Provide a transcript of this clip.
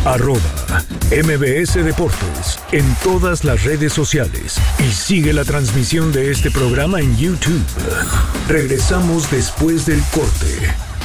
@MBS Deportes en todas las redes sociales y sigue la transmisión de este programa en YouTube. Regresamos después del corte.